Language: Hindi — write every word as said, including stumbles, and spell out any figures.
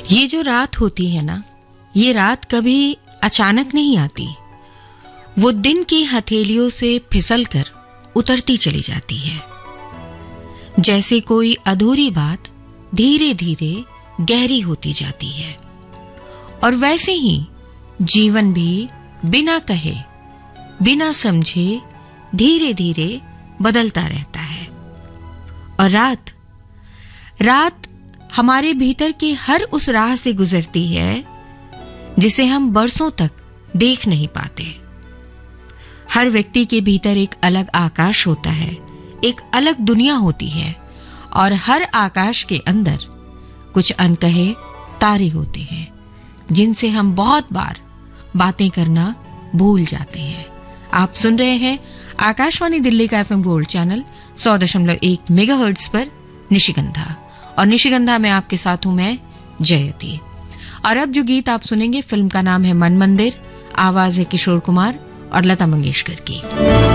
ये जो रात होती है ना, ये रात कभी अचानक नहीं आती। वो दिन की हथेलियों से फिसलकर उतरती चली जाती है, जैसे कोई अधूरी बात धीरे धीरे गहरी होती जाती है। और वैसे ही जीवन भी बिना कहे, बिना समझे धीरे धीरे बदलता रहता है। और रात रात हमारे भीतर की हर उस राह से गुजरती है जिसे हम बरसों तक देख नहीं पाते। हर व्यक्ति के भीतर एक अलग आकाश होता है, एक अलग दुनिया होती है, और हर आकाश के अंदर कुछ अनकहे तारे होते हैं जिनसे हम बहुत बार बातें करना भूल जाते हैं। आप सुन रहे हैं आकाशवाणी दिल्ली का एफएम गोल्ड चैनल सौ दशमलव एक मेगाहर्ट्ज पर निशिगंधा, और निशिगंधा में आपके साथ हूं मैं जयती। और अब जो गीत आप सुनेंगे, फिल्म का नाम है मन मंदिर, आवाज है किशोर कुमार और लता मंगेशकर की।